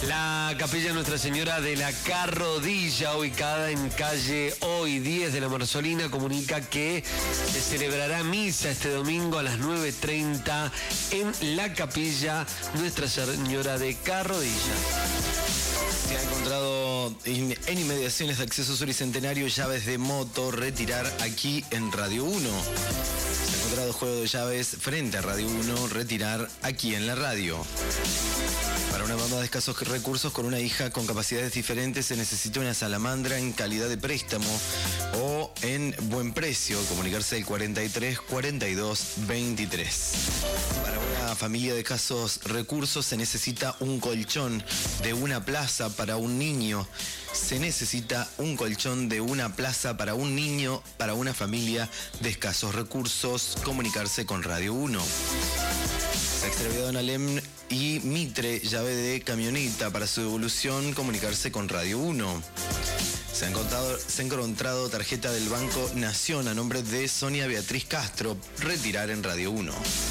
La capilla Nuestra Señora de la Carrodilla, ubicada en calle Hoy 10 de la Marzolina, comunica que se celebrará misa este domingo a las 9:30 en la capilla Nuestra Señora de Carrodilla. Se ha encontrado en inmediaciones de Acceso Sur y Centenario llaves de moto retirar aquí en Radio 1. Se ha encontrado juego de llaves frente a Radio 1 retirar aquí en la radio. Para una banda de escasos recursos con una hija con capacidades diferentes se necesita una salamandra en calidad de préstamo o en buen precio. Comunicarse al 43 42 23. Para una familia de escasos recursos se necesita un colchón de una plaza para un niño. Se necesita un colchón de una plaza para un niño, para una familia de escasos recursos. Comunicarse con Radio 1. Se ha extraviado en Alem y Mitre, llave de camioneta. Para su devolución, comunicarse con Radio 1. Se ha encontrado tarjeta del Banco Nación a nombre de Sonia Beatriz Castro. Retirar en Radio 1.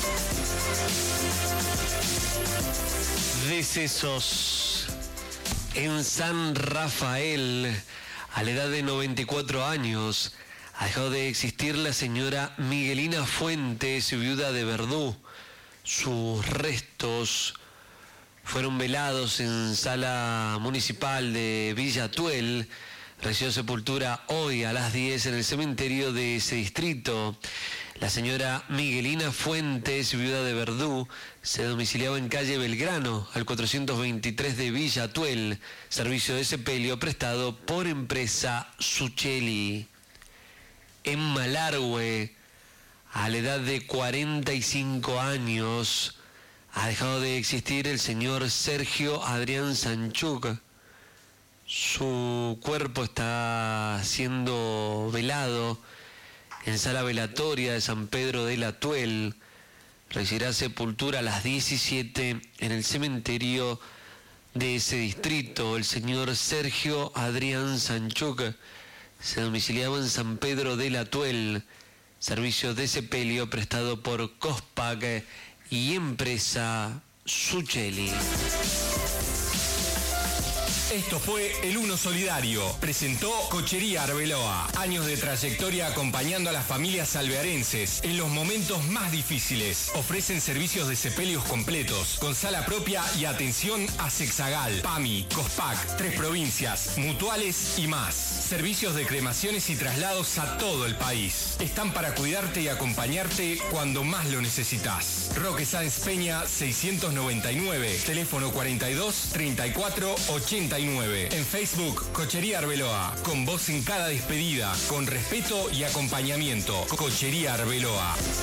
Decesos en San Rafael. A la edad de 94 años, ha dejado de existir la señora Miguelina Fuentes, viuda de Verdú. Sus restos fueron velados en sala municipal de Villa Tuel. Recibió sepultura hoy a las 10 en el cementerio de ese distrito. La señora Miguelina Fuentes, viuda de Verdú, se domiciliaba en calle Belgrano, al 423 de Villa Tuel. Servicio de sepelio prestado por empresa Sucheli. En Malargüe, a la edad de 45 años, ha dejado de existir el señor Sergio Adrián Sanchuk. Su cuerpo está siendo velado en sala velatoria de San Pedro de la Tuel. Recibirá sepultura a las 17 en el cementerio de ese distrito. El señor Sergio Adrián Sanchuk se domiciliaba en San Pedro de la Tuel. Servicio de sepelio prestado por Cospac y empresa Sucheli. Esto fue El Uno Solidario. Presentó Cochería Arbeloa. Años de trayectoria acompañando a las familias alvearenses en los momentos más difíciles. Ofrecen servicios de sepelios completos, con sala propia y atención a Sexagal, PAMI, Cospac, 3 provincias, mutuales y más. Servicios de cremaciones y traslados a todo el país. Están para cuidarte y acompañarte cuando más lo necesitas. Roque Sáenz Peña 699, teléfono 42 34 89. En Facebook, Cochería Arbeloa, con vos en cada despedida, con respeto y acompañamiento. Cochería Arbeloa.